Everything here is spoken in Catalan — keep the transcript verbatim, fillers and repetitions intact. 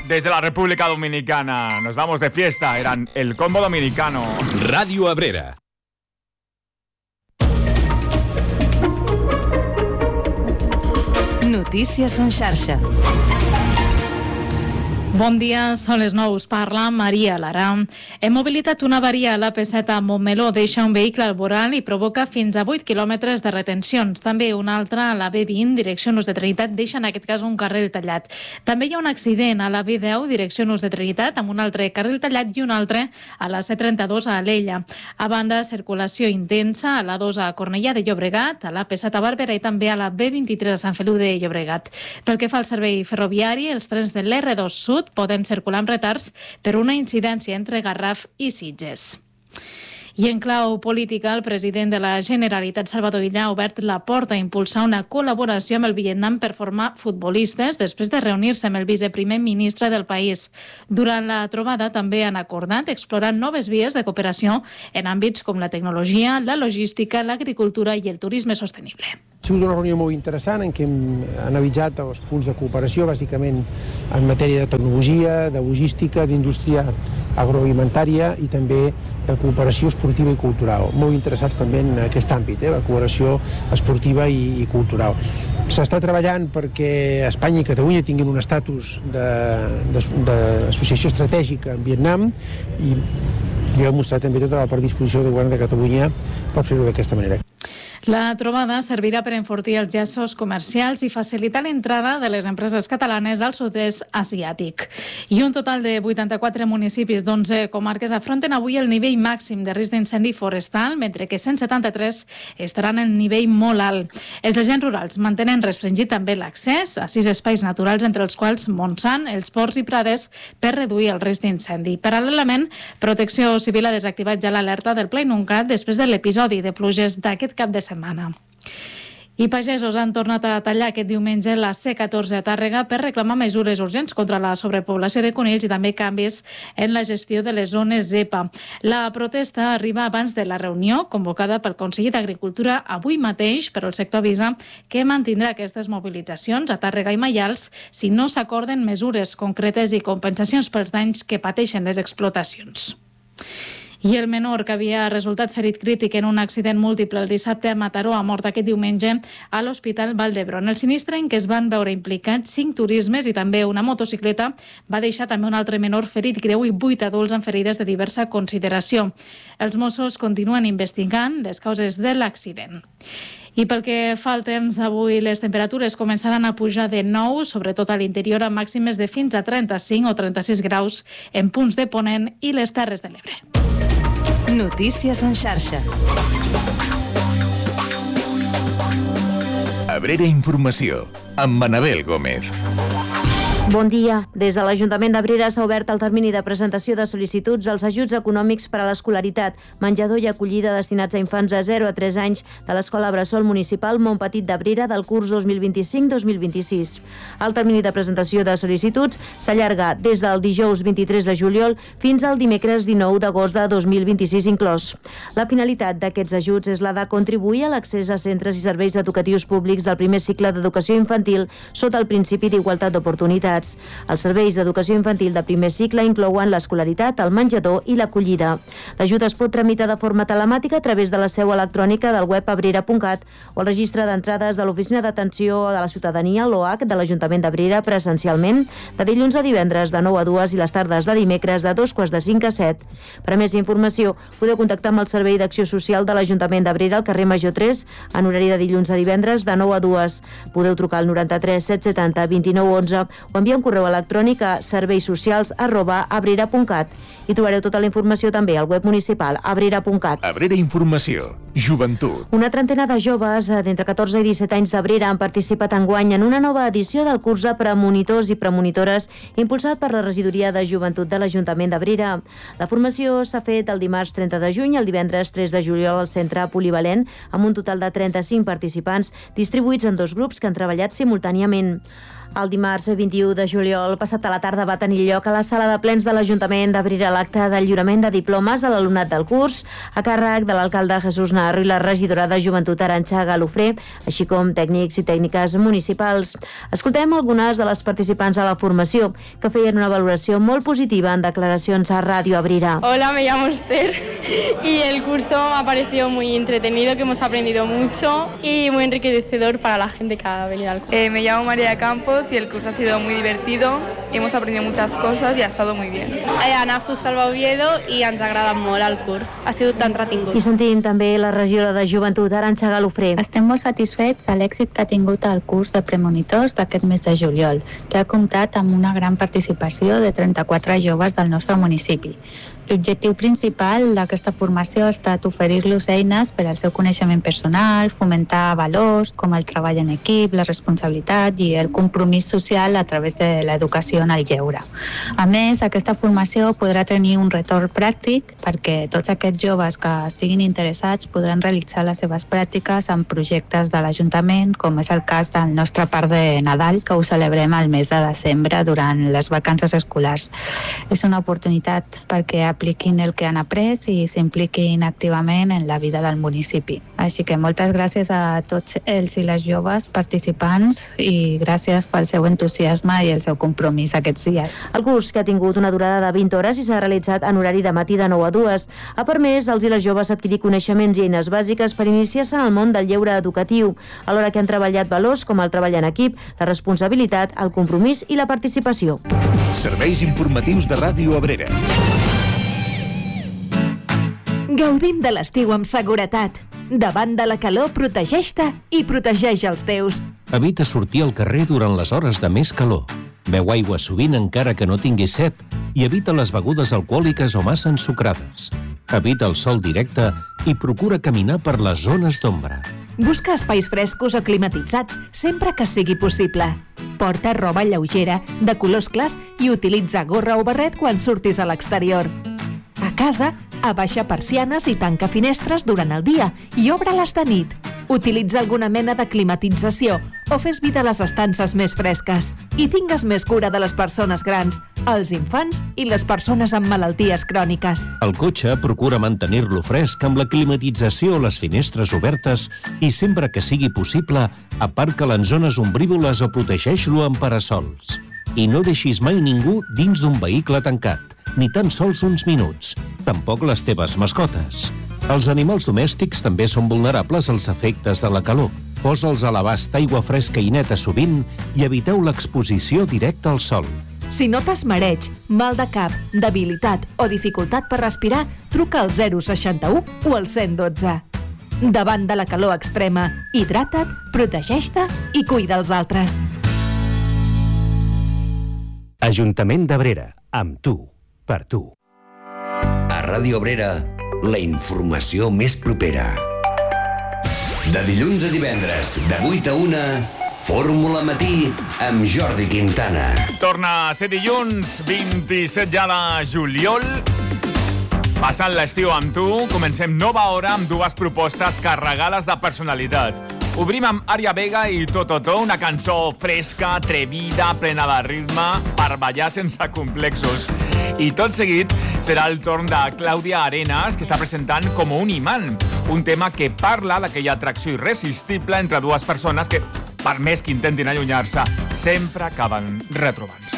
desde la República Dominicana. Nos vamos de fiesta, eran el Combo Dominicano. Radio Abrera. Notícies en xarxa. Bon dia, són les nou, us parla Maria Lara. Hem mobilitat una avaria a l'A P set a Montmeló, deixa un vehicle al volant i provoca fins a vuit quilòmetres de retencions. També una altra a la B vint, direcció Nus de Trinitat, deixa en aquest cas un carril tallat. També hi ha un accident a la B deu, direcció Nus de Trinitat, amb un altre carril tallat i un altre a la C trenta-dos a Alella. A banda, circulació intensa a la dos a Cornellà de Llobregat, a l'A P set a Barberà i també a la B vint-i-tres a Sant Feliu de Llobregat. Pel que fa al servei ferroviari, els trens de l'R dos Sud poden circular amb retards per una incidència entre Garraf i Sitges. I en clau política, el president de la Generalitat, Salvador Illa, ha obert la porta a impulsar una col·laboració amb el Vietnam per formar futbolistes després de reunir-se amb el viceprimer ministre del país. Durant la trobada també han acordat explorar noves vies de cooperació en àmbits com la tecnologia, la logística, l'agricultura i el turisme sostenible. Ha sigut una reunió molt interessant en què hem analitzat els punts de cooperació, bàsicament en matèria de tecnologia, de logística, d'indústria agroalimentària i també de cooperació esportiva i cultural. Molt interessats també en aquest àmbit, eh, la cooperació esportiva i, i cultural. S'està treballant perquè Espanya i Catalunya tinguin un estatus d'associació estratègica en Vietnam i jo he mostrat també tota la predisposició del govern de Catalunya per fer-ho d'aquesta manera. La trobada servirà per enfortir els llaços comercials i facilitar l'entrada de les empreses catalanes al sud-est asiàtic. I un total de vuitanta-quatre municipis d'onze comarques afronten avui el nivell màxim de risc d'incendi forestal, mentre que cent setanta-tres estaran en nivell molt alt. Els agents rurals mantenen restringit també l'accés a sis espais naturals, entre els quals Montsant, els Ports i Prades, per reduir el risc d'incendi. Paral·lelament, Protecció Civil ha desactivat ja l'alerta del Pla Inuncat després de l'episodi de pluges d'aquest cap de setmana. I pagesos han tornat a tallar aquest diumenge la C catorze a Tàrrega per reclamar mesures urgents contra la sobrepoblació de conills i també canvis en la gestió de les zones zepa. La protesta arriba abans de la reunió convocada pel conseller d'Agricultura avui mateix, però el sector avisa que mantindrà aquestes mobilitzacions a Tàrrega i Maials si no s'acorden mesures concretes i compensacions pels danys que pateixen les explotacions. I el menor, que havia resultat ferit crític en un accident múltiple el dissabte a Mataró, ha mort aquest diumenge a l'Hospital Vall d'Hebron. El sinistre, en què es van veure implicats cinc turismes i també una motocicleta, va deixar també un altre menor ferit greu i vuit adults amb ferides de diversa consideració. Els Mossos continuen investigant les causes de l'accident. I pel que fa al temps, avui les temperatures començaran a pujar de nou, sobretot a l'interior, amb màximes de fins a trenta-cinc o trenta-sis graus en punts de Ponent i les Terres de l'Ebre. Notícies en xarxa. Abrera Informació, amb Manabel Gómez. Bon dia. Des de l'Ajuntament d'Abrera s'ha obert el termini de presentació de sol·licituds als ajuts econòmics per a l'escolaritat, menjador i acollida destinats a infants de zero a tres anys de l'Escola Bressol Municipal Montpetit d'Abrera del curs dos mil vint-i-cinc dos mil vint-i-sis. El termini de presentació de sol·licituds s'allarga des del dijous vint-i-tres de juliol fins al dimecres dinou d'agost de dos mil vint-i-sis inclòs. La finalitat d'aquests ajuts és la de contribuir a l'accés a centres i serveis educatius públics del primer cicle d'educació infantil sota el principi d'igualtat d'oportunitats. Els serveis d'educació infantil de primer cicle inclouen l'escolaritat, el menjador i l'acollida. L'ajut es pot tramitar de forma telemàtica a través de la seu electrònica del web abrera punt cat o el registre d'entrades de l'Oficina d'Atenció a la Ciutadania, l'O H, de l'Ajuntament d'Abrera presencialment de dilluns a divendres de nou a dues i les tardes de dimecres de dos quarts de cinc a set. Per a més informació, podeu contactar amb el Servei d'Acció Social de l'Ajuntament d'Abrera al carrer Major tres en horari de dilluns a divendres de nou a dues. Podeu trucar al noranta-tres set setanta vint-i-nou onze o enviar un correu electrònic a serveissocials arroba abrera punt cat i trobareu tota la informació també al web municipal abrera punt cat. Abrera Informació, Joventut. Una trentena de joves d'entre catorze i disset anys d'Abrera han participat enguany en una nova edició del curs de premonitors i premonitores impulsat per la Regidoria de Joventut de l'Ajuntament d'Abrera. La formació s'ha fet el dimarts trenta de juny i el divendres tres de juliol al Centre Polivalent amb un total de trenta-cinc participants distribuïts en dos grups que han treballat simultàniament. El dimarts vint-i-u de juliol passat a la tarda va tenir lloc a la sala de plens de l'Ajuntament d'Abrera l'acte del lliurament de diplomes a l'alumnat del curs a càrrec de l'alcalde Jesús Narro i la regidora de Joventut Arantxa Galofré, així com tècnics i tècniques municipals. Escoltem algunes de les participants de la formació que feien una valoració molt positiva en declaracions a Ràdio Abrera. Hola, me llamo Esther y el curso me ha parecido muy entretenido, que hemos aprendido mucho y muy enriquecedor para la gente que ha venido al curso. Eh, me llamo María Campos y el curso ha sido muy divertido, hemos aprendido muchas cosas y ha estado muy bien. Eh, Ana Fusalva Oviedo i ens agrada molt el curs, ha sigut entretingut. I sentim també la regidora de Joventut Arantxa Galofré. Estem molt satisfets de l'èxit que ha tingut el curs de premonitors d'aquest mes de juliol, que ha comptat amb una gran participació de trenta-quatre joves del nostre municipi. L'objectiu principal d'aquesta formació ha estat oferir-los eines per al seu coneixement personal, fomentar valors com el treball en equip, la responsabilitat i el compromís social a través de l'educació en el lleure. A més, aquesta formació podrà tenir un retorn pràctic perquè tots aquests joves que estiguin interessats podran realitzar les seves pràctiques en projectes de l'Ajuntament, com és el cas del nostre parc de Nadal, que ho celebrem al mes de desembre durant les vacances escolars. És una oportunitat perquè apliquin el que han après i s'impliquin activament en la vida del municipi. Així que moltes gràcies a tots els i les joves participants i gràcies pel seu entusiasme i el seu compromís aquests dies. El curs, que ha tingut una durada de vint hores i s'ha realitzat en horari de matí de nou a dues, ha permès als i les joves adquirir coneixements i eines bàsiques per iniciar-se en el món del lleure educatiu, alhora que han treballat valors com el treball en equip, la responsabilitat, el compromís i la participació. Serveis informatius de Ràdio Abrera. Gaudim de l'estiu amb seguretat. Davant de la calor, protegeix-te i protegeix els teus. Evita sortir al carrer durant les hores de més calor. Beu aigua sovint encara que no tinguis set i evita les begudes alcohòliques o massa ensucrades. Evita el sol directe i procura caminar per les zones d'ombra. Busca espais frescos o climatitzats sempre que sigui possible. Porta roba lleugera, de colors clars i utilitza gorra o barret quan surtis a l'exterior. A casa, abaixa persianes i tanca finestres durant el dia i obre-les de nit. Utilitza alguna mena de climatització o fes vida a les estances més fresques. I tingues més cura de les persones grans, els infants i les persones amb malalties cròniques. El cotxe procura mantenir-lo fresc amb la climatització o les finestres obertes i sempre que sigui possible, aparca-lo en zones ombrívoles o protegeix-lo amb parasols. I no deixis mai ningú dins d'un vehicle tancat, ni tan sols uns minuts, tampoc les teves mascotes. Els animals domèstics també són vulnerables als efectes de la calor. Posa'ls a l'abast aigua fresca i neta sovint i eviteu l'exposició directa al sol. Si notes mareig, mal de cap, debilitat o dificultat per respirar, truca al zero seixanta-u o al cent dotze. Davant de la calor extrema, hidrata't, protegeix-te i cuida els altres. Ajuntament d'Abrera, amb tu, per tu. A Ràdio Abrera, la informació més propera. De dilluns a divendres, de vuit a una, Fórmula Matí amb Jordi Quintana. Torna a ser dilluns, vint-i-set ja de juliol. Passant l'estiu amb tu, comencem nova hora amb dues propostes carregades de personalitat. Obrim amb Ària Vega i Tototo, una cançó fresca, atrevida, plena de ritme, per ballar sense complexos. I tot seguit serà el torn de Clàudia Arenas, que està presentant Com un imant, un tema que parla d'aquella atracció irresistible entre dues persones que, per més que intentin allunyar-se, sempre acaben retrobant.